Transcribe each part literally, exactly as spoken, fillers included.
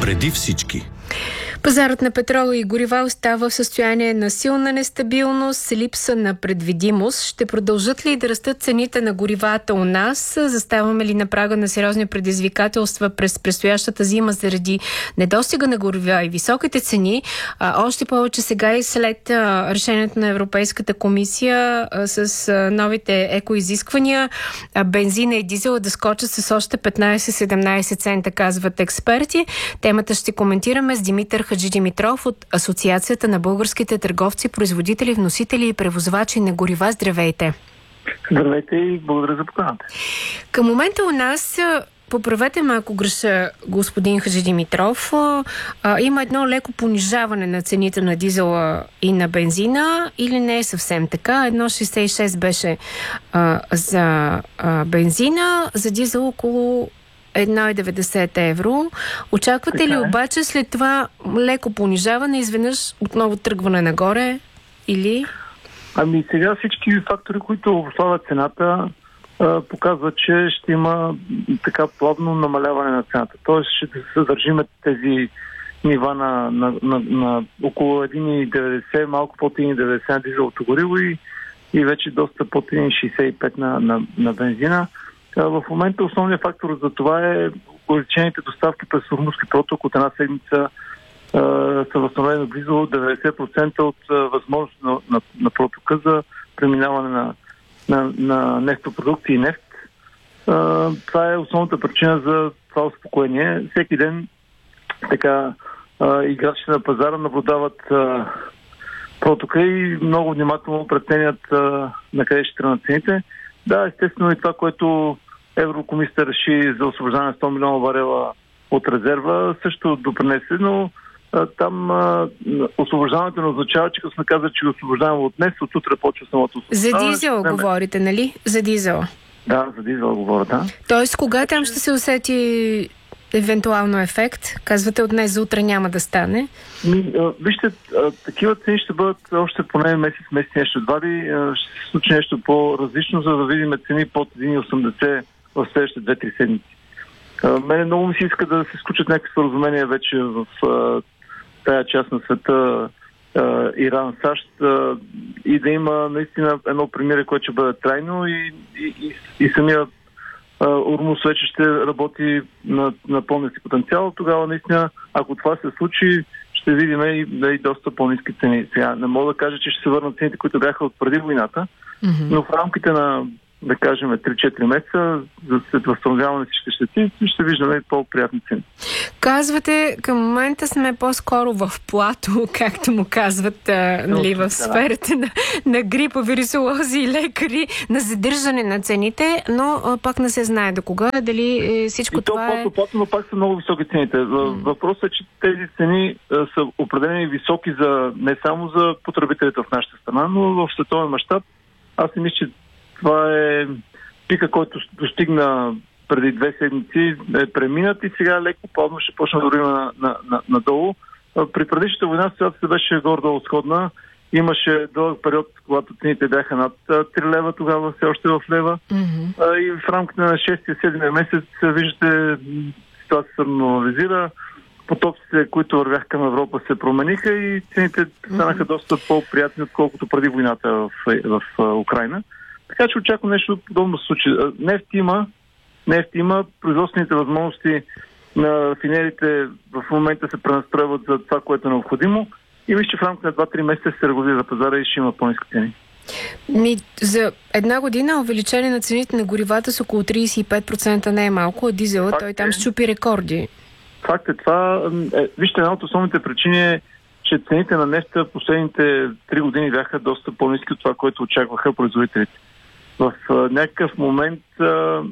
Преди всички. Пазарът на петрола и горива остава в състояние на силна нестабилност, липса на предвидимост. Ще продължат ли да растат цените на горивата у нас? Заставаме ли на прага на сериозни предизвикателства през предстоящата зима заради недостига на горива и високите цени? А, още повече сега и след а, решението на Европейската комисия а, с а, новите екоизисквания, а, бензина и дизела да скочат с още петнайсет-седемнайсет цента, казват експерти. Темата ще коментираме с Димитър Хаджидимитров от Асоциацията на българските търговци, производители, вносители и превозвачи на горива. Здравейте! Здравейте и благодаря за поканата. Към момента у нас, поправете ме ако греша, господин Хаджидимитров, има едно леко понижаване на цените на дизела и на бензина, или не е съвсем така? едно шейсет и шест беше а, за а, бензина, за дизел около едно цяло и деветдесет евро. Очаквате така ли обаче след това леко понижаване, изведнъж отново тръгване нагоре или? Ами сега всички фактори, които обуславят цената, показват, че ще има така плавно намаляване на цената. Тоест ще съдържиме тези нива на, на, на, на около едно цяло и деветдесет, малко под едно цяло и деветдесет на дизеловото гориво и, и вече доста под едно цяло и шейсет и пет на, на, на бензина. В момента основният фактор за това е увеличените доставки през Ормузски проток от една седмица а, са възстановени близо деветдесет процента от а, възможност на, на, на протока за преминаване на, на, на нефтопродукти и нефт. А, това е основната причина за това успокоение. Всеки ден така а, играчите на пазара наблюдават а, протока и много внимателно преценят а, на къде ще тръгнат цените. Да, естествено и това, което Еврокомисията реши за освобождане на сто милиона барела от резерва, също допринесе, но а, там а, освобождаването не означава, че като сме казали, че го освобождаваме от днес, от утре почва самото освобождаване. За дизел говорите, нали? За дизел. Да, за дизел говоря, да. Тоест, кога там ще се усети евентуално ефект? Казвате, от днес за утре няма да стане. Ми, а, вижте, а, такива цени ще бъдат още поне месец, месец нещо два ли. А, ще се случи нещо по-различно, за да видим цени под едно цяло и осемдесет в следващите две-три седмици. А, мене много ми се иска да се сключат някакви споразумения вече в а, тая част на света, а, Иран, САЩ, а, и да има наистина едно примирие, което ще бъде трайно и, и, и, и самия Ормуз вече ще работи на, на пълния си потенциал. Тогава наистина, ако това се случи, ще видим и, да, и доста по-ниски цени. Сега не мога да кажа, че ще се върнат цените, които бяха от преди войната, mm-hmm. но в рамките на, да кажем, три-четири месеца, за след възстановяване всички щети, ще виждаме по-приятни цени. Казвате, към момента сме по-скоро в плато, както му казват а, нали, в сферата на, на грипа, вирусолози и лекари, на задържане на цените, но а, пак не се знае до кога, дали е, всичко и това то, е... плато, но пак са много високи цените. Въпросът е, че тези цени а, са определени високи за, не само за потребителите в нашата страна, но в световен мащаб. Аз не мисля, че това е пика, който достигна преди две седмици, е преминат и сега леко плавно ще почне да вървим на, на, на, надолу. При предишната война ситуацията беше гордо сходна. Имаше дълъг период, когато цените бяха над три лева, тогава все още в лева. Mm-hmm. И в рамките на шести-седми месец, виждате, ситуацията се нормализира. Потоците, които вървях към Европа, се промениха и цените станаха доста по-приятни, отколкото преди войната в, в, в Украйна. Така че очаквам нещо подобно се случи. Нефт има, нефт има, производствените възможности на рафинерите в момента се пренастройват за това, което е необходимо и мисля, че в рамките на два-три месеца се регулира пазара и ще има по-ниски цени. Ми, за една година увеличение на цените на горивата с около трийсет и пет процента не е малко, а дизела, факт той е, там щупи рекорди. Факт е това. Е, вижте, една от основните причини е, че цените на нефта последните три години бяха доста по-ниски от това, което очакваха производителите. В а, някакъв момент, а,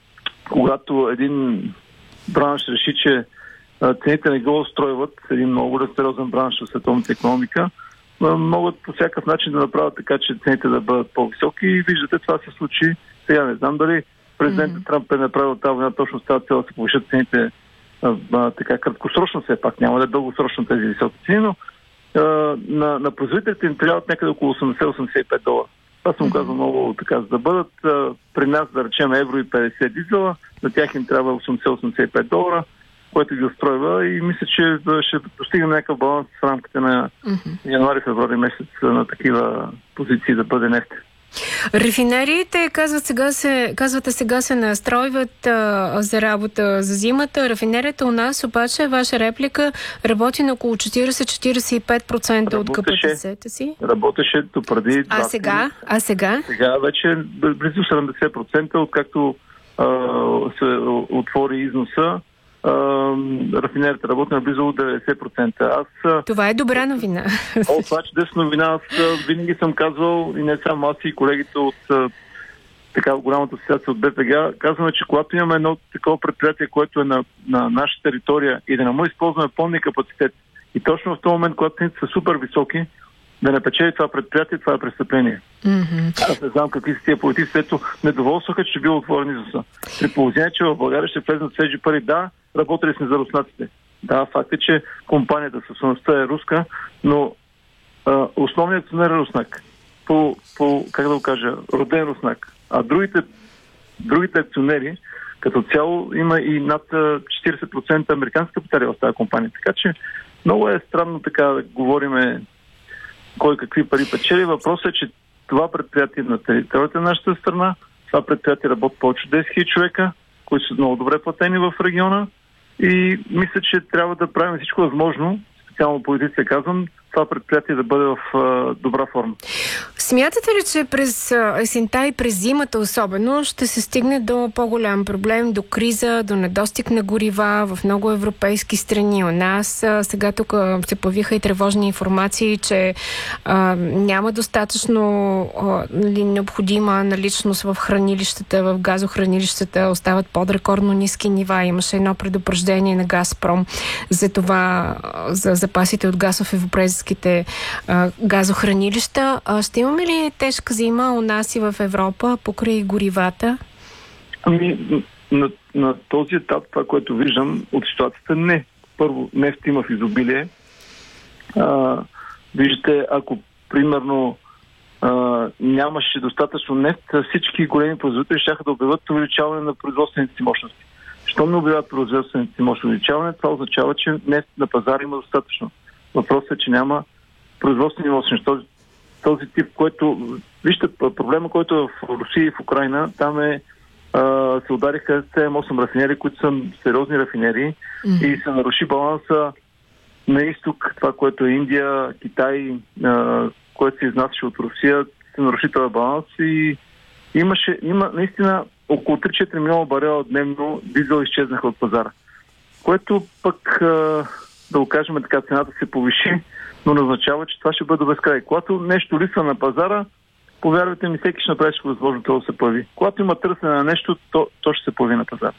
когато един бранш реши, че а, цените не го устройват, един много сериозен бранш в световната икономика, а, могат по всякакъв начин да направят така, че цените да бъдат по-високи и виждате, това се случи. Сега не знам дали президентът mm-hmm. Трамп е направил тази война точно с тази цел да се повишат цените а, а, така краткосрочно, все пак няма да е дългосрочно тези високи цени, но а, на, на производителите им трябват някъде около осемдесет-осемдесет и пет долара. Това съм казал много така, за да бъдат а, при нас, да речем, евро и петдесет дизела, на тях им трябва осемдесет-осемдесет и пет долара. което ги устройва и мисля, че ще достигнем някакъв баланс в рамките на mm-hmm. януари-февруари месец на такива позиции да бъде нефт. Рафинериите, казват, сега се, казвате, сега се настройват а, за работа за зимата. Рафинерията у нас обаче, ваша реплика, работи на около четирийсет до четирийсет и пет процента от капацитета си. Работеше до преди А сега? А сега? Сега вече близо седемдесет процента, откакто а, се отвори износа. Uh, рафинерията работи на близо деветдесет процента. Аз, това е добра новина. О, това е чудесна новина. Аз винаги съм казвал, и не само аз и колегите от така голямата асоциация от Б П Г, казваме, че когато имаме едно такова предприятие, което е на, на наша територия и да не му използваме пълния капацитет, и точно в този момент, когато цените са супер високи, да не печели това предприятие, това е престъпление. Mm-hmm. Аз не знам какви са тия политици, ето недоволстваха, че ще бил отворен износа. При положение, че в България ще влезнат свежи пари. Да, работили сме за руснаците. Да, факт е, че компанията собствеността е руска, но а, основният акционер е руснак. По, по, как да го кажа, роден руснак. А другите, другите акционери, като цяло, има и над четирийсет процента американски капитали в тази компания. Така че много е странно така да говориме кой какви пари печели. Въпросът е, че това предприятие на територията на нашата страна, това предприятие работи повече от десет хиляди човека, които са много добре платени в региона и мисля, че трябва да правим всичко възможно, специално политиците казвам, това предприятие да бъде в а, добра форма. Смятате ли, че през есента и през зимата особено ще се стигне до по-голям проблем, до криза, до недостиг на горива в много европейски страни? У нас а, сега тук се появиха и тревожни информации, че а, няма достатъчно а, ли, необходима наличност в хранилищата, в газохранилищата, остават под рекордно ниски нива. Имаше едно предупреждение на Газпром за това, за запасите от газ в европейски А, газохранилища. А, ще имаме ли тежка зима у нас и в Европа покрай горивата? Ами, на, на този етап, това, което виждам от ситуацията, не. Първо, нефт има в изобилие. А, виждате, ако примерно а, нямаше достатъчно нефт, всички големи производители щяха да обявят увеличаване на производствените си мощности. Щом не обявят производствените си мощности увеличаване, това означава, че нефт на пазара има достатъчно. Въпросът е, че няма производствени мощности. Този, този тип, който... Вижте, проблема, който е в Русия и в Украйна, там е а, се удариха седем-осем рафинери, които са сериозни рафинери mm-hmm. и се наруши баланса на изток, това, което е Индия, Китай, а, което се изнасяше от Русия, се наруши този баланс и имаше, има наистина около три-четири милиона барела дневно дизел изчезнаха от пазара, което пък... А, да го кажем така, цената се повиши, но не означава, че това ще бъде безкрай. Когато нещо липсва на пазара, повярвайте ми, всеки ще направи възможно това да се появи. Когато има търсене на нещо, то, то ще се появи на пазара.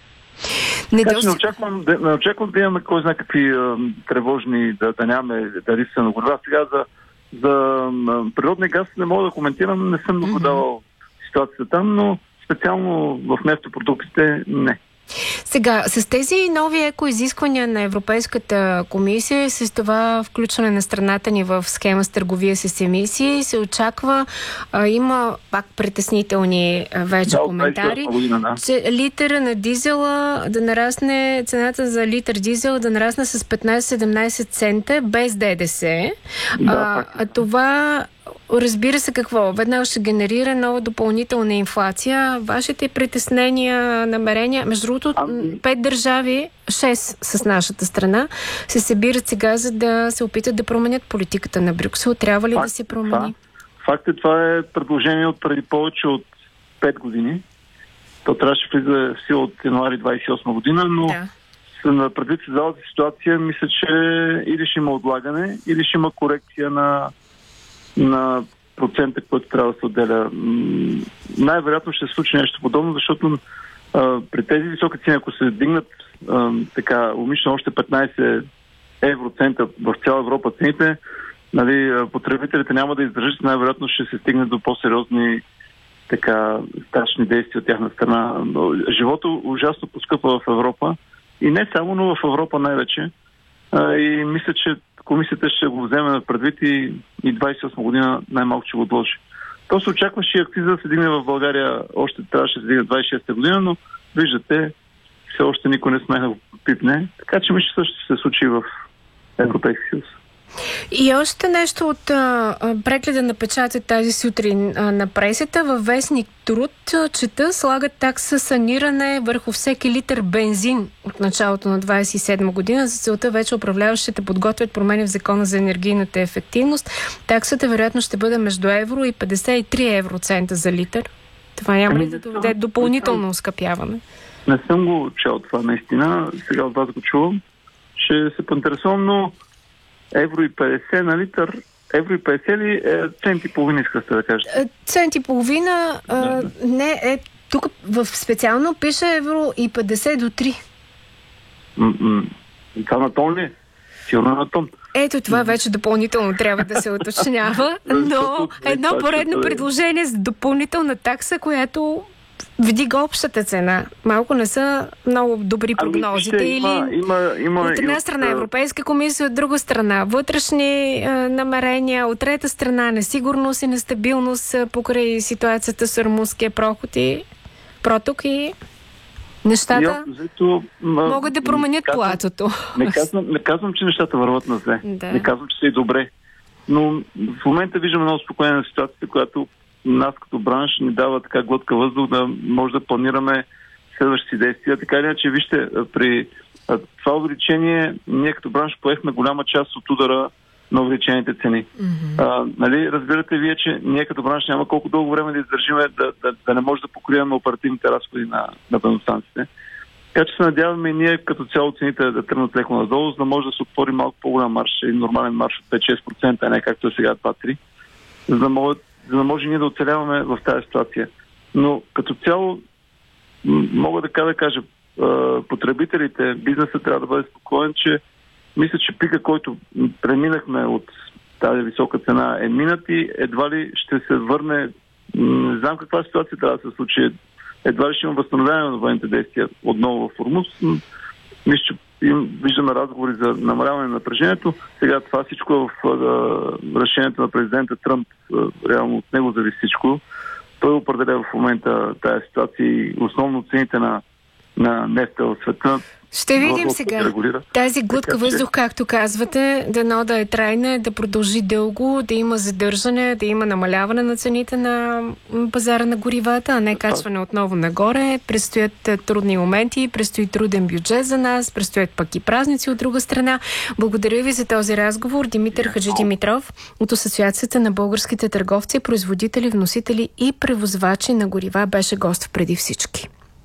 Не, така, не, очаквам, да, не очаквам да имаме кой знае какви а, тревожни, да, да нямаме да липса на горива. Сега за, за а, природния газ не мога да коментирам, не съм наблюдавал mm-hmm. ситуацията там, но специално в нефтопродуктите не. Сега, с тези нови екоизисквания на Европейската комисия, с това включване на страната ни в схема с търговия с емисии, се очаква, а, има пак притеснителни а, вече да, коментари, година, да. че литъра на дизела да нарасне, цената за литър дизел да нарасне с петнайсет-седемнайсет цента без Д Д С. Да, а, а това... Разбира се какво, веднага ще генерира нова допълнителна инфлация. Вашите притеснения, намерения, между другото, ами... пет държави, шест с нашата страна, се събират сега, за да се опитат да променят политиката на Брюксел. Трябва ли Факт, да се промени? Факт е, това е предложение от преди повече от пет години. То трябваше да влиза в сила от януари двайсет и осма година, но да. на предвид създалата ситуация, мисля, че или ще има отлагане, или ще има корекция на на процента, който трябва да се отделя. Най-вероятно ще се случи нещо подобно, защото а, при тези високи цени, ако се дигнат а, така умишлено още петнайсет евроцента в цяла Европа цените, нали, потребителите няма да издържат, най-вероятно ще се стигне до по-сериозни така страшни действия от тяхна страна. Живото ужасно поскъпа в Европа и не само, но в Европа най-вече. А, и мисля, че комисията ще го вземе на предвид и, и двайсет и осма година най-малко ще го отложи. То се очакваше акциза да се дигне в България, още трябваше да се дигне двайсет и шеста година, но виждате, все още никой не смеха да пипне. Така че мисля, също ще се случи в Европейския съюз. И още нещо от а, прегледа на печата тази сутрин а, на пресата. Във вестник Труд чета, слагат такса саниране върху всеки литър бензин от началото на двадесет и седма година. За целта вече управляващите подготвят промени в закона за енергийната ефективност. Таксата вероятно ще бъде между евро и петдесет и три евроцента за литър. Това няма ли да доведе допълнително оскъпяване? Не съм го чел това наистина. Сега от вас го чувам. Ще се поинтересувам, но евро и петдесет на литър. Евро и петдесет ли е цент и половина, искате да кажете? Цент и половина а, не е. Тук в специално пише евро и петдесет до три. Това на тон ли? Сигурно на тон. Ето това вече допълнително трябва да се уточнява, но едно поредно предложение за допълнителна такса, която вдига общата цена. Малко не са много добри прогнозите. Ами, има, или има, има, от една има, страна Европейска комисия, от друга страна вътрешни е, намерения, от трета страна несигурност и нестабилност покрай ситуацията с Ормузския проход и проток и нещата и, зато, ма, могат да променят казвам, платото. Не казвам, не казвам, че нещата върват на зле. Да. Не казвам, че са и добре. Но в момента виждаме много спокойна на ситуацията, която нас като бранш ни дава така глътка въздух да може да планираме следващи действия. Така или иначе, вижте, при това увеличение ние като бранш поехме голяма част от удара на увеличените цени. Mm-hmm. А, нали, разбирате вие, че ние като бранш няма колко дълго време да издържиме да, да, да не може да покриваме оперативните разходи на, на бензиностанциите. Така че се надяваме и ние като цяло цените да тръгнат леко надолу, за да може да се отвори малко по-голям марш, и нормален марш от пет-шест процента, а не както е сега два-три, за да могат за да може ние да оцеляваме в тази ситуация. Но като цяло мога така да кажа, потребителите, бизнеса трябва да бъде спокоен, че мисля, че пика, който преминахме от тази висока цена е минат и едва ли ще се върне, не знам каква ситуация трябва да се случи, едва ли ще има възстановяване на военните действия отново в Ормуз. Мисля, че виждаме разговори за намаляване на напрежението. Сега това всичко е в а, решението на президента Тръмп. А, реално от него зависи всичко. Той определя в момента тази ситуация и основно цените на, на нефта в света. Ще видим сега. Тази глътка въздух, както казвате, дано да е трайна, да продължи дълго, да има задържане, да има намаляване на цените на пазара на горивата, а не качване отново нагоре. Предстоят трудни моменти, предстои труден бюджет за нас, предстоят пък и празници от друга страна. Благодаря ви за този разговор. Димитър Хаджидимитров от Асоциацията на българските търговци, производители, вносители и превозвачи на горива беше гост в Преди всички.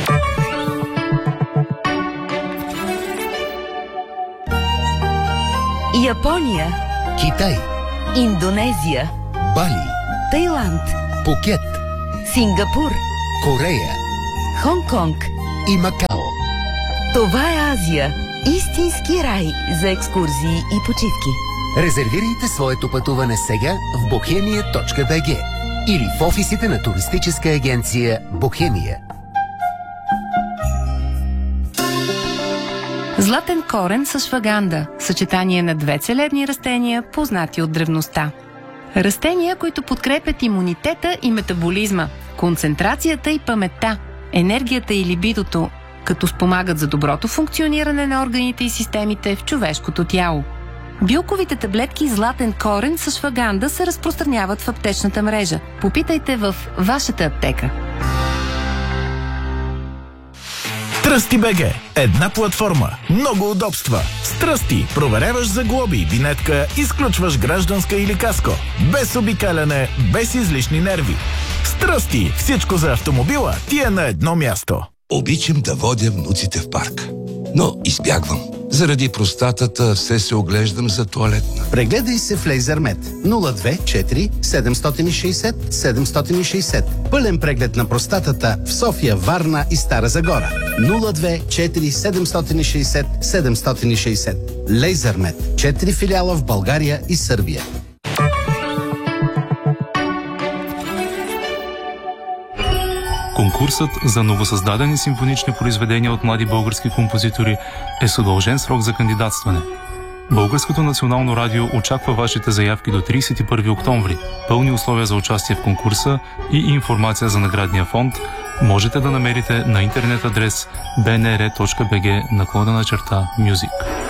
Япония, Китай, Индонезия, Бали, Тайланд, Пукет, Сингапур, Корея, Хонг-Конг и Макао. Това е Азия. Истински рай за екскурзии и почивки. Резервирайте своето пътуване сега в бохемия точка би джи или в офисите на туристическа агенция Бохемия. Златен корен с шваганда – съчетание на две целебни растения, познати от древността. Растения, които подкрепят имунитета и метаболизма, концентрацията и паметта, енергията и либидото, като спомагат за доброто функциониране на органите и системите в човешкото тяло. Билковите таблетки Златен корен с шваганда се разпространяват в аптечната мрежа. Попитайте в вашата аптека. Тръсти БГ. Една платформа. Много удобства. С Тръсти проверяваш за глоби, винетка, изключваш гражданска или каско. Без обикаляне, без излишни нерви. С Тръсти всичко за автомобила ти е на едно място. Обичам да водя внуците в парк, но избягвам. Заради простатата все се оглеждам за тоалетна. Прегледай се в Лейзермет нула две четири седем шест нула седем шест нула. Пълен преглед на простатата в София, Варна и Стара Загора. нула две четири седем шест нула седем шест нула. Лейзермет. Четири филиала в България и Сърбия. Конкурсът за новосъздадени симфонични произведения от млади български композитори е с удължен срок за кандидатстване. Българското национално радио очаква вашите заявки до тридесет и първи октомври. Пълни условия за участие в конкурса и информация за наградния фонд можете да намерите на интернет адрес б н р точка б г наклонена черта music.